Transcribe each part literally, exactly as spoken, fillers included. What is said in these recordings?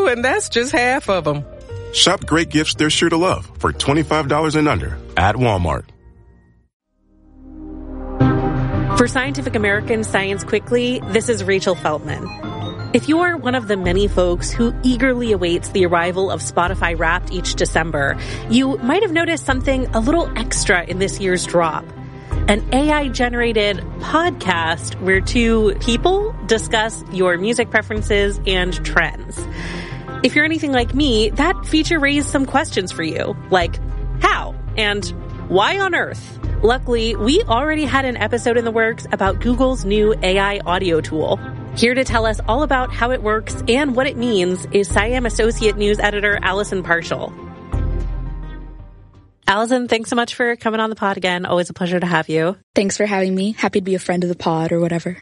and that's just half of them. Shop great gifts they're sure to love for twenty-five dollars and under at Walmart. For Scientific American Science Quickly, this is Rachel Feltman. If you're one of the many folks who eagerly awaits the arrival of Spotify Wrapped each December, you might have noticed something a little extra in this year's drop. An A I-generated podcast where two people discuss your music preferences and trends. If you're anything like me, that feature raised some questions for you, like how and why on earth? Luckily, we already had an episode in the works about Google's new A I audio tool. Here to tell us all about how it works and what it means is SciAm Associate News Editor Allison Parshall. Allison, thanks so much for coming on the pod again. Always a pleasure to have you. Thanks for having me. Happy to be a friend of the pod or whatever.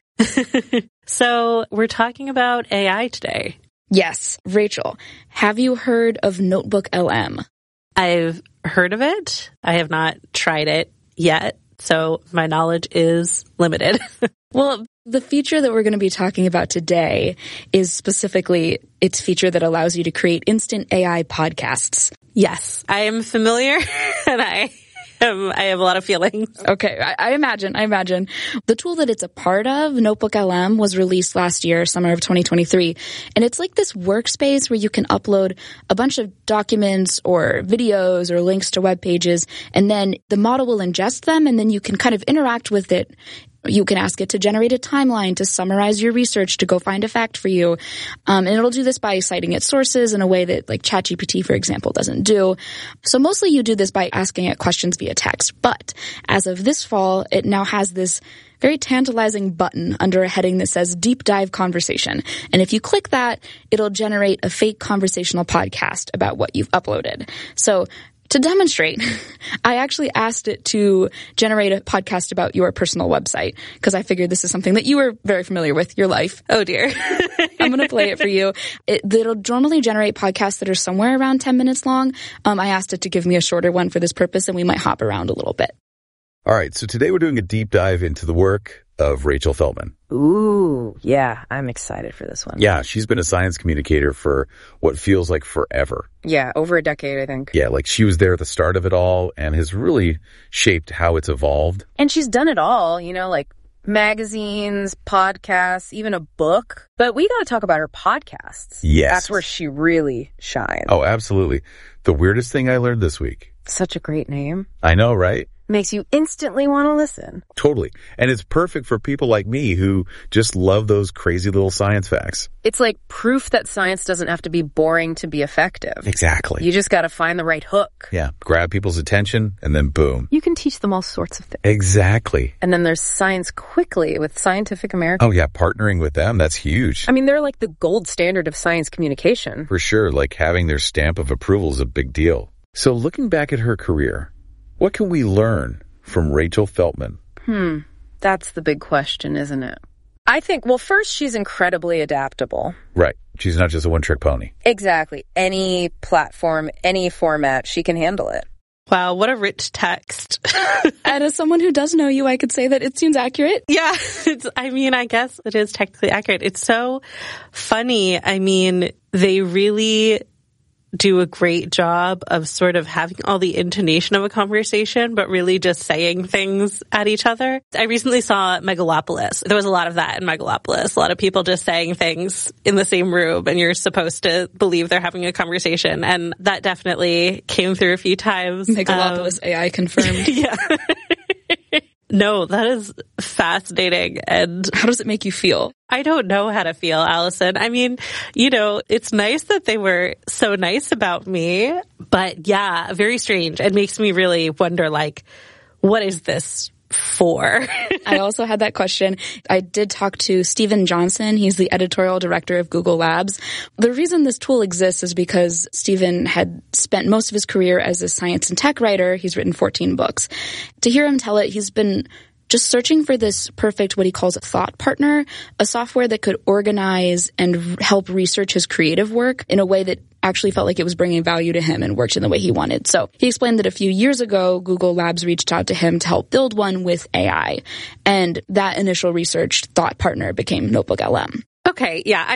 So we're talking about A I today. Yes. Rachel, have you heard of Notebook L M? I've heard of it. I have not tried it yet, so my knowledge is limited. Well, the feature that we're going to be talking about today is specifically its feature that allows you to create instant A I podcasts. Yes, I am familiar, and I am, I have a lot of feelings. Okay, I, I imagine, I imagine. The tool that it's a part of, Notebook L M, was released last year, summer of twenty twenty-three. And it's like this workspace where you can upload a bunch of documents or videos or links to web pages, and then the model will ingest them, and then you can kind of interact with it. You can ask it to generate a timeline, to summarize your research, to go find a fact for you. Um, and it'll do this by citing its sources in a way that like ChatGPT, for example, doesn't do. So mostly you do this by asking it questions via text. But as of this fall, it now has this very tantalizing button under a heading that says Deep Dive Conversation. And if you click that, it'll generate a fake conversational podcast about what you've uploaded. So to demonstrate, I actually asked it to generate a podcast about your personal website because I figured this is something that you were very familiar with, your life. Oh, dear. I'm going to play it for you. It, it'll normally generate podcasts that are somewhere around ten minutes long. Um, I asked it to give me a shorter one for this purpose, and we might hop around a little bit. All right, so today we're doing a deep dive into the work of Rachel Feltman. Ooh, yeah, I'm excited for this one. Yeah, she's been a science communicator for what feels like forever. Yeah, over a decade, I think. Yeah, like she was there at the start of it all and has really shaped how it's evolved. And she's done it all, you know, like magazines, podcasts, even a book. But we got to talk about her podcasts. Yes. That's where she really shines. Oh, absolutely. The weirdest thing I learned this week. Such a great name. I know, right? Makes you instantly want to listen. Totally. And it's perfect for people like me who just love those crazy little science facts. It's like proof that science doesn't have to be boring to be effective. Exactly. You just got to find the right hook. Yeah. Grab people's attention and then boom. You can teach them all sorts of things. Exactly. And then there's Science Quickly with Scientific American. Oh, yeah. Partnering with them. That's huge. I mean, they're like the gold standard of science communication. For sure. Like having their stamp of approval is a big deal. So looking back at her career, what can we learn from Rachel Feltman? Hmm. That's the big question, isn't it? I think, well, first, she's incredibly adaptable. Right. She's not just a one-trick pony. Exactly. Any platform, any format, she can handle it. Wow, what a rich text. And as someone who does know you, I could say that it seems accurate. Yeah, it's, I mean, I guess it is technically accurate. It's so funny. I mean, they really do a great job of sort of having all the intonation of a conversation, but really just saying things at each other. I recently saw Megalopolis. There was a lot of that in Megalopolis. A lot of people just saying things in the same room, and you're supposed to believe they're having a conversation. And that definitely came through a few times. Megalopolis um, A I confirmed. Yeah. No, that is fascinating. And how does it make you feel? I don't know how to feel, Allison. I mean, you know, it's nice that they were so nice about me, but yeah, very strange. It makes me really wonder, like, what is this for? I also had that question. I did talk to Steven Johnson. He's the editorial director of Google Labs. The reason this tool exists is because Steven had spent most of his career as a science and tech writer. He's written fourteen books. To hear him tell it, he's been just searching for this perfect, what he calls a thought partner, a software that could organize and help research his creative work in a way that actually felt like it was bringing value to him and worked in the way he wanted. So he explained that a few years ago, Google Labs reached out to him to help build one with A I. And that initial research thought partner became Notebook L M. Okay, yeah.